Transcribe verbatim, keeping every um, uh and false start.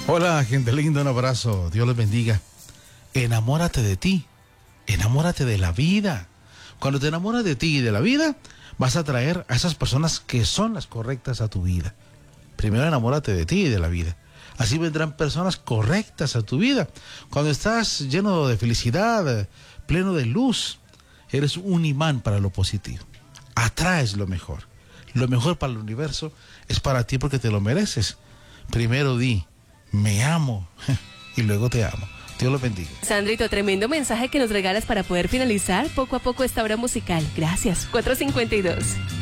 Hola, gente linda, un abrazo. Dios les bendiga. Enamórate de ti. Enamórate de la vida. Cuando te enamoras de ti y de la vida, vas a atraer a esas personas que son las correctas a tu vida. Primero enamórate de ti y de la vida. Así vendrán personas correctas a tu vida. Cuando estás lleno de felicidad, pleno de luz, eres un imán para lo positivo. Atraes lo mejor. Lo mejor para el universo es para ti porque te lo mereces. Primero di, me amo, y luego te amo. Dios los bendiga. Sandrito, tremendo mensaje que nos regalas para poder finalizar poco a poco esta hora musical. Gracias. cuatro cincuenta y dos.